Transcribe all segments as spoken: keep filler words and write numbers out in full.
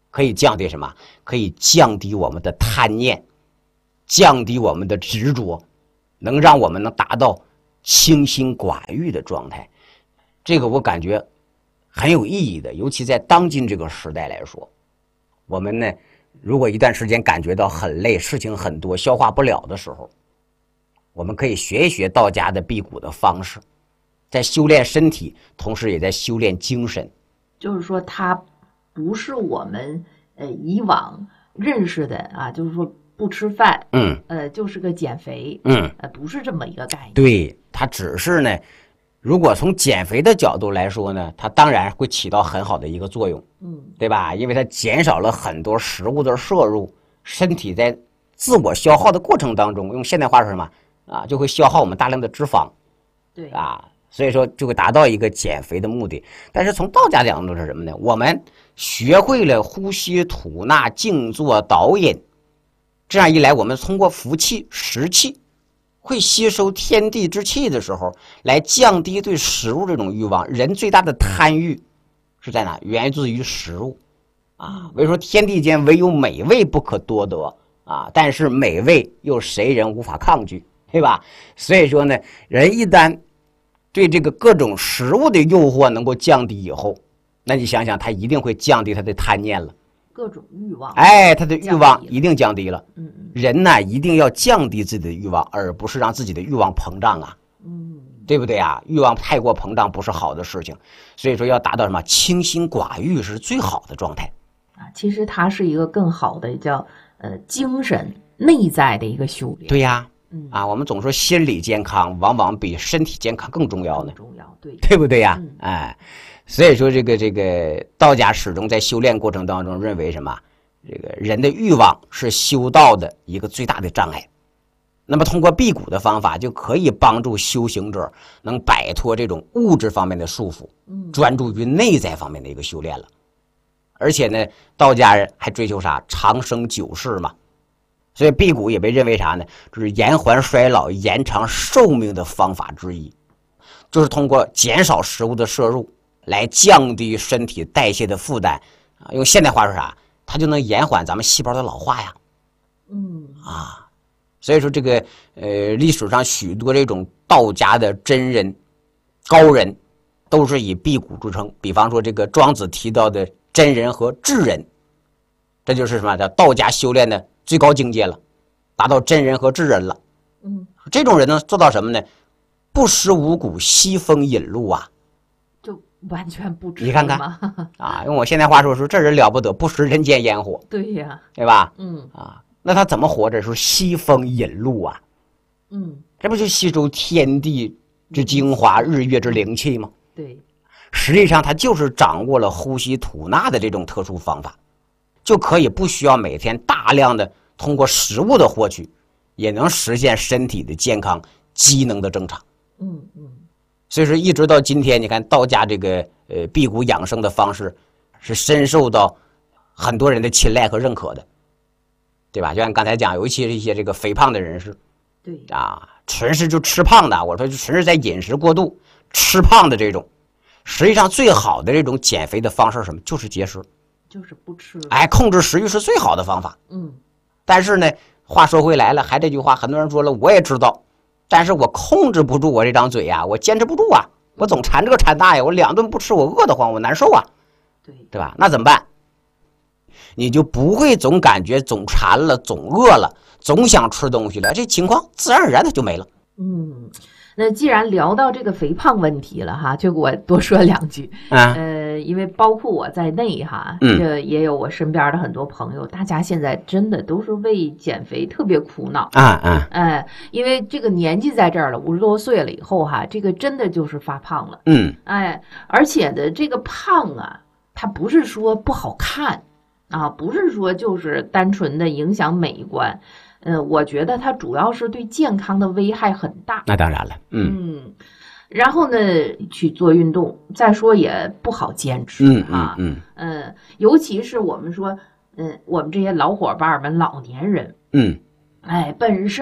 可以降低什么？可以降低我们的贪念，降低我们的执着，能让我们能达到清心寡欲的状态。这个我感觉很有意义的，尤其在当今这个时代来说，我们呢，如果一段时间感觉到很累，事情很多，消化不了的时候，我们可以学一学道家的辟谷的方式，在修炼身体，同时也在修炼精神。 就是说，它不是我们呃以往认识的啊，就是说不吃饭， 嗯， 呃，就是个减肥， 嗯， 呃，不是这么一个概念。 对，它只是呢，如果从减肥的角度来说呢，它当然会起到很好的一个作用， 嗯， 对吧？因为它减少了很多食物的摄入，身体在自我消耗的过程当中，用现代话说什么啊，就会消耗我们大量的脂肪， 对啊。所以说就会达到一个减肥的目的。但是从道家角度是什么呢？我们学会了呼吸吐纳静坐导引，这样一来，我们通过服气食气，会吸收天地之气的时候，来降低对食物这种欲望。人最大的贪欲是在哪？源自于食物啊。为说天地间唯有美味不可多得啊，但是美味又谁人无法抗拒，对吧？所以说呢，人一旦对这个各种食物的诱惑能够降低以后，那你想想，他一定会降低他的贪念了， 各种欲望， 哎，他的欲望一定降低了。 嗯嗯， 人呢一定要降低自己的欲望，而不是让自己的欲望膨胀啊， 嗯， 对不对啊？欲望太过膨胀不是好的事情，所以说要达到什么清心寡欲是最好的状态啊。其实它是一个更好的叫呃精神内在的一个修炼。 对呀。 嗯啊，我们总说心理健康往往比身体健康更重要呢， 重要，对， 对不对呀？ 嗯、 哎，所以说这个这个道家始终在修炼过程当中认为什么？这个人的欲望是修道的一个最大的障碍。那么通过辟谷的方法，就可以帮助修行者能摆脱这种物质方面的束缚， 嗯， 专注于内在方面的一个修炼了。而且呢，道家人还追求啥？长生久世嘛。所以辟谷也被认为啥呢？就是延缓衰老、延长寿命的方法之一，就是通过减少食物的摄入来降低身体代谢的负担啊。用现代话说啥？它就能延缓咱们细胞的老化呀。 嗯啊，所以说这个呃历史上许多这种道家的真人、高人，都是以辟谷著称。比方说这个庄子提到的真人和智人，这就是什么？叫道家修炼的最高境界了，达到真人和智人了。 嗯， 这种人呢，做到什么呢？不食五谷，西风饮露啊， 就完全不吃。 你看看啊，用我现在话说说，这人了不得，不食人间烟火。 对呀， 对吧？ 嗯啊，那他怎么活着？说西风饮露啊， 嗯， 这不就吸收天地之精华、日月之灵气吗？ 对， 实际上他就是掌握了呼吸吐纳的这种特殊方法，就可以不需要每天大量的通过食物的获取，也能实现身体的健康、机能的正常。 嗯嗯， 所以说一直到今天，你看道家这个呃辟谷养生的方式是深受到很多人的青睐和认可的，对吧？就像刚才讲，尤其是一些这个肥胖的人士， 对啊，纯是就吃胖的，我说就纯是在饮食过度吃胖的这种，实际上最好的这种减肥的方式是什么？就是节食， 就是不吃。 哎，控制食欲是最好的方法。 嗯， 但是呢，话说回来了，还这句话，很多人说了，我也知道，但是我控制不住我这张嘴呀，我坚持不住啊，我总馋这个馋那呀，我两顿不吃我饿得慌，我难受啊， 对对吧？那怎么办？你就不会总感觉总馋了，总饿了，总想吃东西了，这情况自然而然的就没了。 嗯，那既然聊到这个肥胖问题了哈，就给我多说两句啊。 呃，因为包括我在内哈， 嗯， 这也有我身边的很多朋友，大家现在真的都是为减肥特别苦恼啊啊。 哎，因为这个年纪在这儿了，五十多岁了以后哈，这个真的就是发胖了。 嗯， 哎，而且呢，这个胖啊，它不是说不好看啊，不是说就是单纯的影响美观。嗯，我觉得它主要是对健康的危害很大。 那当然了，嗯嗯，然后呢，去做运动，再说也不好坚持嗯啊。 嗯嗯，尤其是我们说，嗯，我们这些老伙伴们、老年人， 嗯， 哎，本身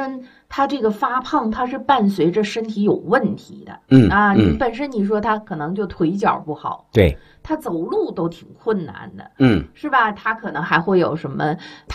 他这个发胖，他是伴随着身体有问题的。 嗯啊， 嗯你本身你说他可能就腿脚不好， 对， 他走路都挺困难的， 嗯是吧？他可能还会有什么